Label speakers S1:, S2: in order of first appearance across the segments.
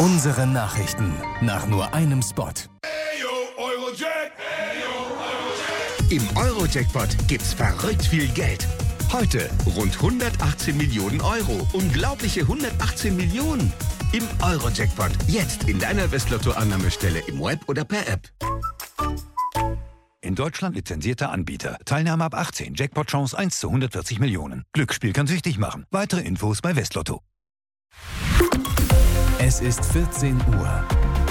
S1: Unsere Nachrichten nach nur einem Spot.
S2: Im Euro-Jackpot gibt's verrückt viel Geld. Heute rund 118 Millionen Euro. Unglaubliche 118 Millionen. Im Euro-Jackpot. Jetzt in deiner Westlotto-Annahmestelle im Web oder per App.
S3: In Deutschland lizenzierter Anbieter. Teilnahme ab 18. Jackpot-Chance 1 zu 140 Millionen. Glücksspiel kann süchtig machen. Weitere Infos bei Westlotto.
S1: Es ist 14 Uhr.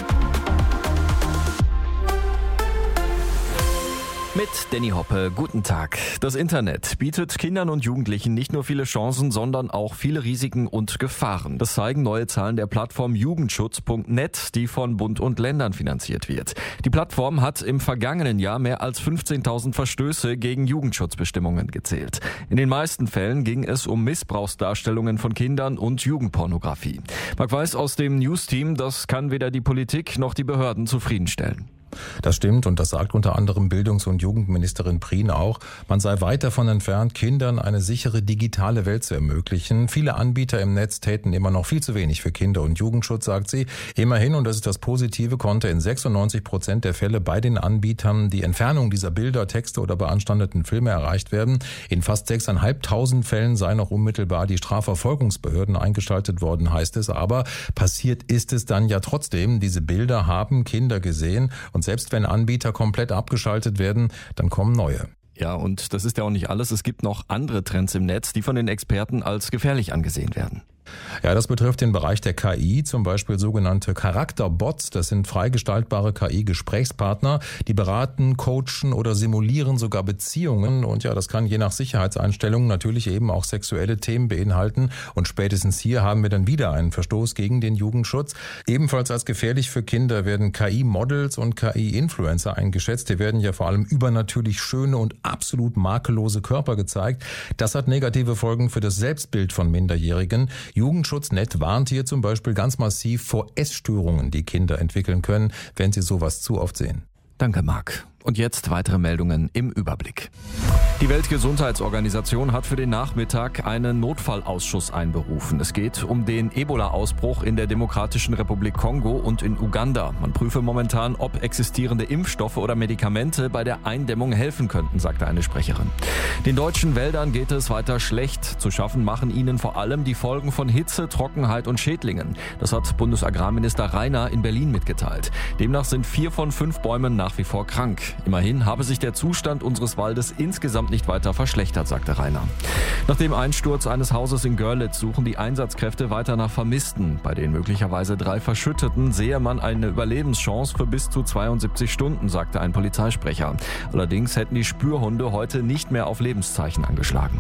S4: Mit Danny Hoppe, guten Tag. Das Internet bietet Kindern und Jugendlichen nicht nur viele Chancen, sondern auch viele Risiken und Gefahren. Das zeigen neue Zahlen der Plattform Jugendschutz.net, die von Bund und Ländern finanziert wird. Die Plattform hat im vergangenen Jahr mehr als 15.000 Verstöße gegen Jugendschutzbestimmungen gezählt. In den meisten Fällen ging es um Missbrauchsdarstellungen von Kindern und Jugendpornografie. Marc Weiß aus dem News-Team, das kann weder die Politik noch die Behörden zufriedenstellen.
S5: Das stimmt und das sagt unter anderem Bildungs- und Jugendministerin Prien auch. Man sei weit davon entfernt, Kindern eine sichere digitale Welt zu ermöglichen. Viele Anbieter im Netz täten immer noch viel zu wenig für Kinder- und Jugendschutz, sagt sie. Immerhin, und das ist das Positive, konnte in 96% der Fälle bei den Anbietern die Entfernung dieser Bilder, Texte oder beanstandeten Filme erreicht werden. In fast 6.500 Fällen seien noch unmittelbar die Strafverfolgungsbehörden eingeschaltet worden, heißt es. Aber passiert ist es dann ja trotzdem. Diese Bilder haben Kinder gesehen und selbst wenn Anbieter komplett abgeschaltet werden, dann kommen neue.
S4: Ja, und das ist ja auch nicht alles. Es gibt noch andere Trends im Netz, die von den Experten als gefährlich angesehen werden.
S5: Ja, das betrifft den Bereich der KI, zum Beispiel sogenannte Charakterbots. Das sind freigestaltbare KI-Gesprächspartner, die beraten, coachen oder simulieren sogar Beziehungen. Und ja, das kann je nach Sicherheitseinstellungen natürlich eben auch sexuelle Themen beinhalten. Und spätestens hier haben wir dann wieder einen Verstoß gegen den Jugendschutz. Ebenfalls als gefährlich für Kinder werden KI-Models und KI-Influencer eingeschätzt. Hier werden ja vor allem übernatürlich schöne und absolut makellose Körper gezeigt. Das hat negative Folgen für das Selbstbild von Minderjährigen. Jugendschutz.net warnt hier zum Beispiel ganz massiv vor Essstörungen, die Kinder entwickeln können, wenn sie sowas zu oft sehen.
S4: Danke, Marc. Und jetzt weitere Meldungen im Überblick. Die Weltgesundheitsorganisation hat für den Nachmittag einen Notfallausschuss einberufen. Es geht um den Ebola-Ausbruch in der Demokratischen Republik Kongo und in Uganda. Man prüfe momentan, ob existierende Impfstoffe oder Medikamente bei der Eindämmung helfen könnten, sagte eine Sprecherin. Den deutschen Wäldern geht es weiter schlecht. Zu schaffen machen ihnen vor allem die Folgen von Hitze, Trockenheit und Schädlingen. Das hat Bundesagrarminister Rainer in Berlin mitgeteilt. Demnach sind 4 von 5 Bäumen nach wie vor krank. Immerhin habe sich der Zustand unseres Waldes insgesamt nicht weiter verschlechtert, sagte Rainer. Nach dem Einsturz eines Hauses in Görlitz suchen die Einsatzkräfte weiter nach Vermissten. Bei den möglicherweise 3 Verschütteten sehe man eine Überlebenschance für bis zu 72 Stunden, sagte ein Polizeisprecher. Allerdings hätten die Spürhunde heute nicht mehr auf Lebenszeichen angeschlagen.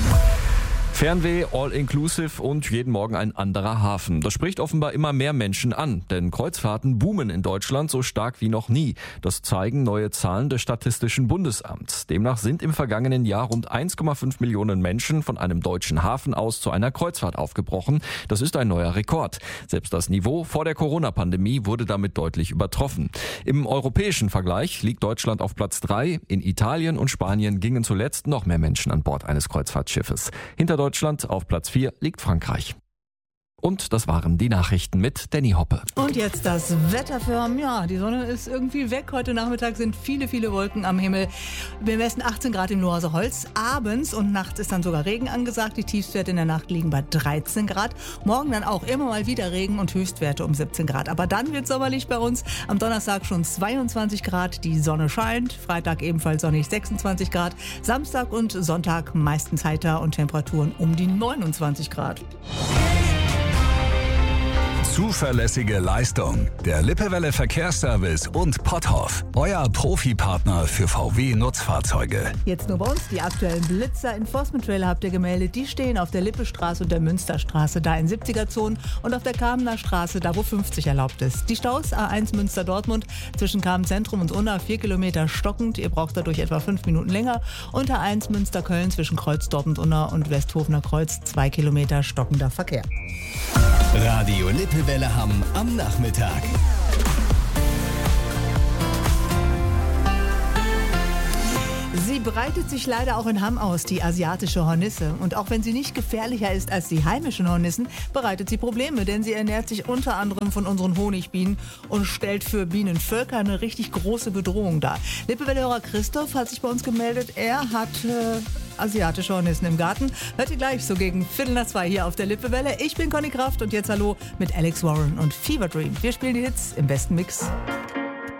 S4: Fernweh, All-Inclusive und jeden Morgen ein anderer Hafen. Das spricht offenbar immer mehr Menschen an, denn Kreuzfahrten boomen in Deutschland so stark wie noch nie. Das zeigen neue Zahlen des Statistischen Bundesamts. Demnach sind im vergangenen Jahr rund 1,5 Millionen Menschen von einem deutschen Hafen aus zu einer Kreuzfahrt aufgebrochen. Das ist ein neuer Rekord. Selbst das Niveau vor der Corona-Pandemie wurde damit deutlich übertroffen. Im europäischen Vergleich liegt Deutschland auf Platz 3. In Italien und Spanien gingen zuletzt noch mehr Menschen an Bord eines Kreuzfahrtschiffes. Hinter Deutschland auf Platz 4 liegt Frankreich. Und das waren die Nachrichten mit Danny Hoppe.
S6: Und jetzt das Wetter für, die Sonne ist irgendwie weg. Heute Nachmittag sind viele, viele Wolken am Himmel. Wir messen 18 Grad im Loaser Holz. Abends und nachts ist dann sogar Regen angesagt. Die Tiefstwerte in der Nacht liegen bei 13 Grad. Morgen dann auch immer mal wieder Regen und Höchstwerte um 17 Grad. Aber dann wird sommerlich bei uns. Am Donnerstag schon 22 Grad. Die Sonne scheint. Freitag ebenfalls sonnig 26 Grad. Samstag und Sonntag meistens heiter und Temperaturen um die 29 Grad.
S7: Zuverlässige Leistung. Der Lippewelle Verkehrsservice und Potthoff. Euer Profipartner für VW-Nutzfahrzeuge.
S6: Jetzt nur bei uns die aktuellen Blitzer. Enforcement-Trailer habt ihr gemeldet. Die stehen auf der Lippestraße und der Münsterstraße, da in 70er-Zonen. Und auf der Kamener Straße, da wo 50 erlaubt ist. Die Staus A1 Münster-Dortmund zwischen Kamenz-Zentrum und Unna 4 Kilometer stockend. Ihr braucht dadurch etwa 5 Minuten länger. Und A1 Münster-Köln zwischen Kreuz Dortmund-Unna und Westhofener Kreuz 2 Kilometer stockender Verkehr.
S1: Radio Lippewelle Hamm am Nachmittag.
S6: Sie breitet sich leider auch in Hamm aus, die asiatische Hornisse. Und auch wenn sie nicht gefährlicher ist als die heimischen Hornissen, bereitet sie Probleme, denn sie ernährt sich unter anderem von unseren Honigbienen und stellt für Bienenvölker eine richtig große Bedrohung dar. Lippewelle-Hörer Christoph hat sich bei uns gemeldet. Er hat asiatische Hornissen im Garten. Hört ihr gleich so gegen 1:15 hier auf der Lippewelle. Ich bin Conny Kraft und jetzt hallo mit Alex Warren und Fever Dream. Wir spielen die Hits im besten Mix.